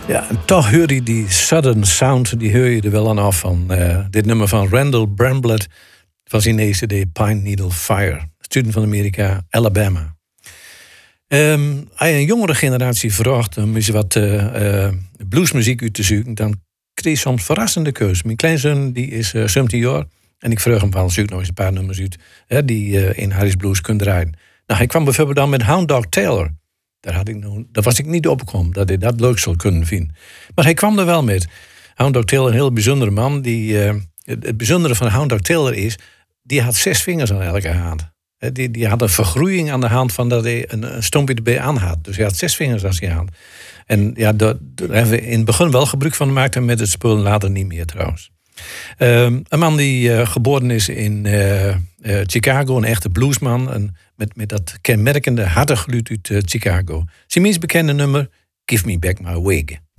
Ja, en toch hoor je die Southern Sound, die hoor je er wel aan af van dit nummer van Randall Bramblett van zijn CD Pine Needle Fire. Student van Amerika, Alabama. Als je een jongere generatie vraagt om eens wat bluesmuziek uit te zoeken, dan krijg je soms verrassende keuzes. Mijn kleinzoon die is 17 jaar en ik vraag hem van zoek nog eens een paar nummers uit die in Harry's Blues kunnen draaien. Nou, hij kwam bijvoorbeeld dan met Hound Dog Taylor. Daar was ik niet opgekomen dat hij dat leuk zou kunnen vinden. Maar hij kwam er wel met. Hound Dog Taylor, een heel bijzondere man. Het bijzondere van Hound Dog Taylor is, die had 6 vingers aan elke hand. Die had een vergroeiing aan de hand van dat hij een stompje erbij aan had. Dus hij had 6 vingers als hij hand. En ja, daar hebben we in het begin wel gebruik van gemaakt en met het spul later niet meer trouwens. Een man die geboren is in Chicago, een echte bluesman. En met dat kenmerkende harde geluid uit Chicago. Zijn minst bekende nummer, Give Me Back My Wig.